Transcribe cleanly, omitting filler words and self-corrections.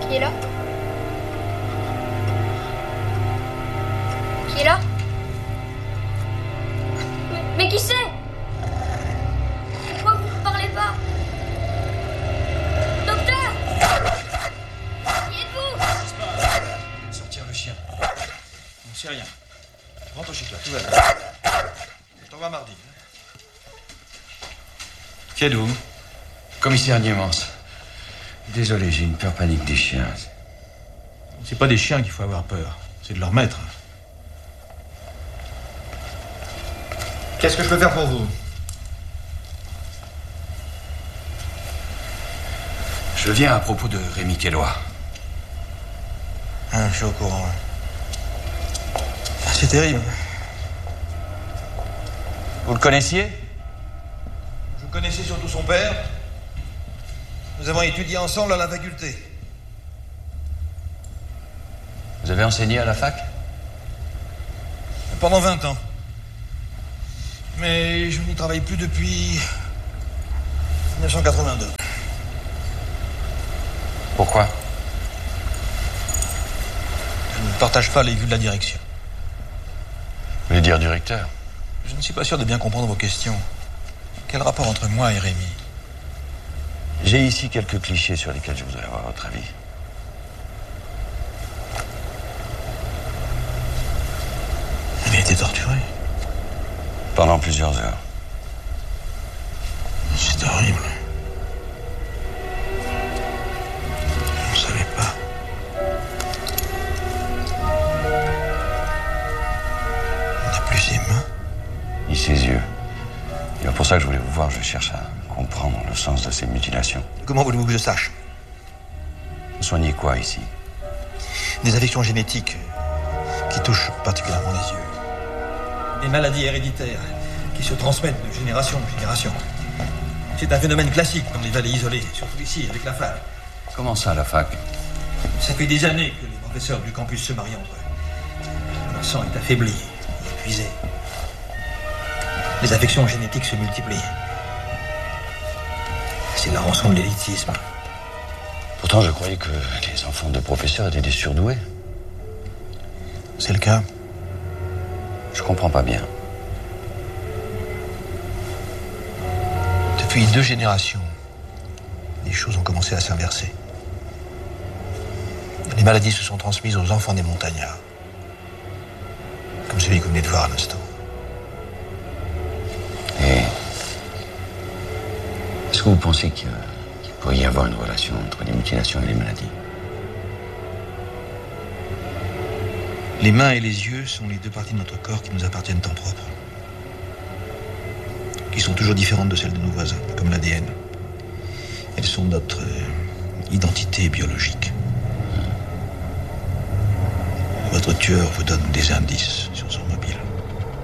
Qui est là? Qui est là? Mais qui c'est? Pourquoi vous ne parlez pas? Docteur! Qui êtes-vous? Sortir le chien. On sait rien. Rentre chez toi, tout va bien. Je t'envoie mardi. Kédoum, commissaire Niemans. Désolé, j'ai une peur panique des chiens. C'est pas des chiens qu'il faut avoir peur. C'est de leur maître. Qu'est-ce que je peux faire pour vous? Je viens à propos de Rémi Quelois. Je suis au courant. C'est terrible. Vous le connaissiez? Je connaissais surtout son père. Nous avons étudié ensemble à la faculté. Vous avez enseigné à la fac? Pendant 20 ans. Mais je n'y travaille plus depuis 1982. Pourquoi? Je ne partage pas les vues de la direction. Vous voulez dire directeur? Je ne suis pas sûr de bien comprendre vos questions. Quel rapport entre moi et Rémi? J'ai ici quelques clichés sur lesquels je voudrais avoir votre avis. Il a été torturé. Pendant plusieurs heures. C'est horrible. On ne savait pas. On n'a plus ses mains. Ni ses yeux. C'est pour ça que je voulais vous voir. Je cherche à comprendre le sens de ces mutilations. Comment voulez-vous que je sache? Vous soignez quoi ici? Des affections génétiques qui touchent particulièrement les yeux. Des maladies héréditaires qui se transmettent de génération en génération. C'est un phénomène classique dans les vallées isolées, surtout ici, avec la fac. Comment ça, la fac? Ça fait des années que les professeurs du campus se marient entre eux. Leur sang est affaibli, épuisé. Les affections génétiques se multiplient. C'est la rançon de l'élitisme. Pourtant, je croyais que les enfants de professeurs étaient des surdoués. C'est le cas. Je comprends pas bien. Depuis 2 générations, les choses ont commencé à s'inverser. Les maladies se sont transmises aux enfants des montagnards. Comme celui que vous venez de voir à l'instant. Et est-ce que vous pensez qu'il pourrait y avoir une relation entre les mutilations et les maladies? Les mains et les yeux sont les 2 parties de notre corps qui nous appartiennent en propre. Qui sont toujours différentes de celles de nos voisins, comme l'ADN. Elles sont notre identité biologique. Votre tueur vous donne des indices sur son